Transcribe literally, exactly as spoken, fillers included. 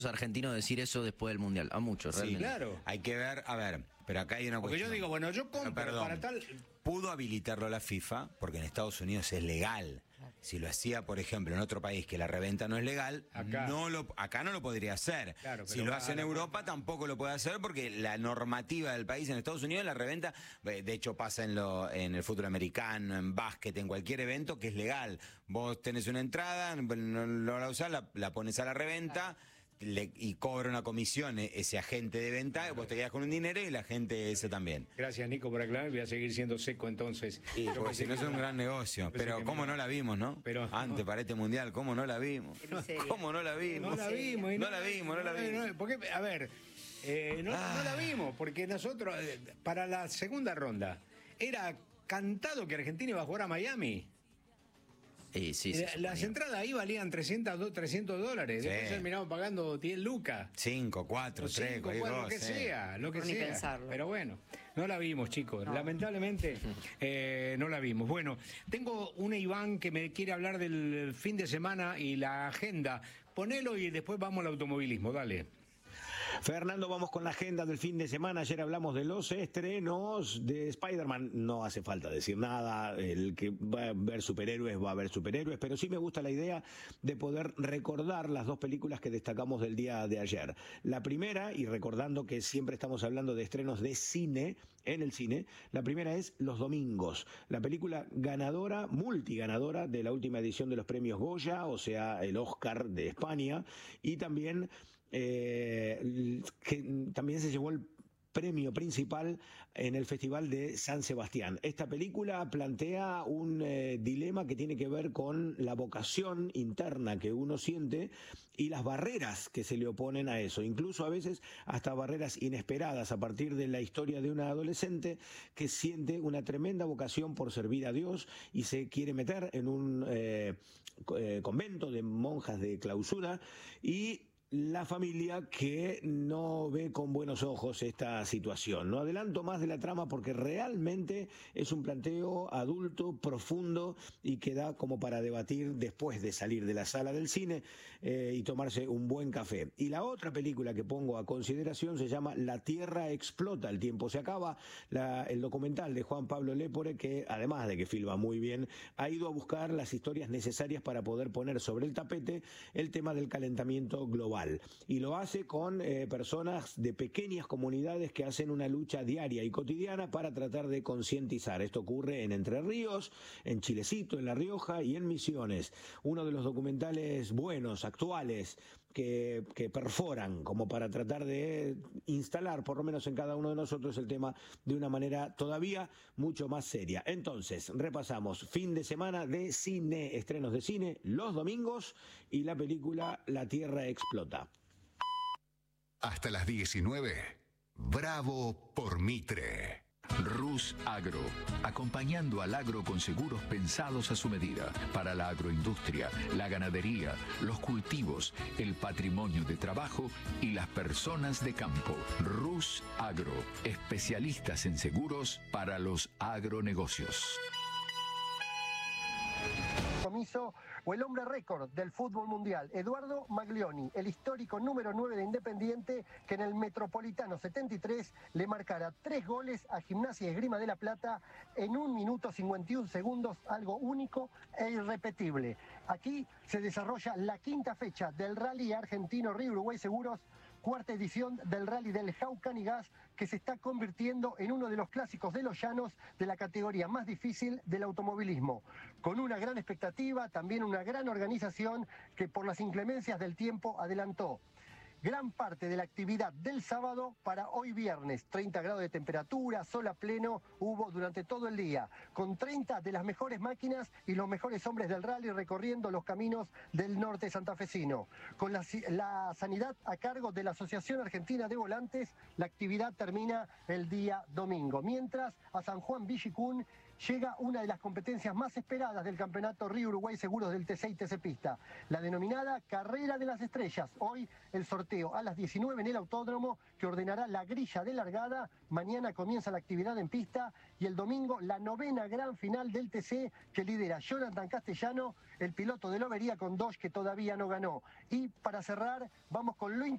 argentinos decir eso después del Mundial, a muchos, Sí, realmente. claro. Hay que ver, a ver, pero acá hay una Porque cuestión. yo digo, bueno, yo compro Perdón, para tal... pudo habilitarlo la FIFA, porque en Estados Unidos es legal. Si lo hacía, por ejemplo, en otro país que la reventa no es legal, Acá. no lo, acá no lo podría hacer. Claro, si pero lo va hace a en la Europa, cuenta. tampoco lo puede hacer porque la normativa del país en Estados Unidos, la reventa, de hecho pasa en, lo, en el fútbol americano, en básquet, en cualquier evento que es legal. Vos tenés una entrada, no, no la usás, la, la pones a la reventa. Le, y cobra una comisión ese agente de venta, vos te quedás con un dinero y la gente ese también. Gracias, Nico, por aclarar. Voy a seguir siendo seco entonces. Y Yo porque pensé si no que es un era- gran negocio. pensé Pero que cómo me- no la vimos, ¿no? Pero- Antes para este mundial, ¿cómo no la vimos? Qué miseria. ¿Cómo no la vimos? No la vimos. y No la vimos, no la vimos. Porque, a ver, eh, no, Ah. no la vimos, porque nosotros, eh, para la segunda ronda, era cantado que Argentina iba a jugar a Miami. Y sí, se Eh, Las suponía. entradas ahí valían trescientos, do- trescientos dólares. Sí. Después terminamos pagando diez lucas. Cinco, cuatro, O tres, cinco, cualquier cuatro, lo que cosa, eh. sea, lo que Por ni sea. pensarlo. Pero bueno, no la vimos, chicos. No. Lamentablemente eh, no la vimos. Bueno, tengo una Iván que me quiere hablar del fin de semana y la agenda. Ponelo y después vamos al automovilismo, dale. Fernando, vamos con la agenda del fin de semana. Ayer hablamos de los estrenos de Spider-Man. No hace falta decir nada. El que va a ver superhéroes va a ver superhéroes. Pero sí me gusta la idea de poder recordar las dos películas que destacamos del día de ayer. La primera, y recordando que siempre estamos hablando de estrenos de cine, en el cine, la primera es Los Domingos. La película ganadora, multiganadora de la última edición de los premios Goya, o sea, el Oscar de España. Y también... Eh, que también se llevó el premio principal en el Festival de San Sebastián. Esta película plantea un eh, dilema que tiene que ver con la vocación interna que uno siente y las barreras que se le oponen a eso, incluso a veces hasta barreras inesperadas a partir de la historia de una adolescente que siente una tremenda vocación por servir a Dios y se quiere meter en un eh, eh, convento de monjas de clausura y la familia que no ve con buenos ojos esta situación. No adelanto más de la trama porque realmente es un planteo adulto, profundo y que da como para debatir después de salir de la sala del cine eh, y tomarse un buen café. Y la otra película que pongo a consideración se llama La Tierra Explota, el tiempo se acaba, la, el documental de Juan Pablo Lépore, que además de que filma muy bien, ha ido a buscar las historias necesarias para poder poner sobre el tapete el tema del calentamiento global. Y lo hace con eh, personas de pequeñas comunidades que hacen una lucha diaria y cotidiana para tratar de concientizar. Esto ocurre en Entre Ríos, en Chilecito, en La Rioja y en Misiones. Uno de los documentales buenos, actuales, que, que perforan como para tratar de instalar, por lo menos en cada uno de nosotros, el tema de una manera todavía mucho más seria. Entonces, repasamos fin de semana de cine, estrenos de cine, los domingos y la película La Tierra Explota. Hasta las diecinueve. Bravo por Mitre. Rus Agro, acompañando al agro con seguros pensados a su medida, para la agroindustria, la ganadería, los cultivos, el patrimonio de trabajo y las personas de campo. Rus Agro, especialistas en seguros para los agronegocios. Comiso o el hombre récord del fútbol mundial, Eduardo Maglioni, el histórico número nueve de Independiente, que en el Metropolitano setenta y tres le marcara tres goles a Gimnasia y Esgrima de La Plata en un minuto cincuenta y un segundos, algo único e irrepetible. Aquí se desarrolla la quinta fecha del Rally Argentino Río Uruguay Seguros, cuarta edición del Rally del Jaucanigas, que se está convirtiendo en uno de los clásicos de los llanos de la categoría más difícil del automovilismo. Con una gran expectativa, también una gran organización que por las inclemencias del tiempo adelantó gran parte de la actividad del sábado para hoy viernes. treinta grados de temperatura, sol a pleno hubo durante todo el día, con treinta de las mejores máquinas y los mejores hombres del rally recorriendo los caminos del norte santafesino. Con la, la sanidad a cargo de la Asociación Argentina de Volantes, la actividad termina el día domingo. Mientras, a San Juan Villicún llega una de las competencias más esperadas del campeonato Río Uruguay Seguros del T C y T C Pista, la denominada Carrera de las Estrellas. Hoy el sorteo a las diecinueve en el autódromo que ordenará la grilla de largada. Mañana comienza la actividad en pista y el domingo la novena gran final del T C que lidera Jonathan Castellano, el piloto de Lobería con Dodge que todavía no ganó. Y para cerrar, vamos con lo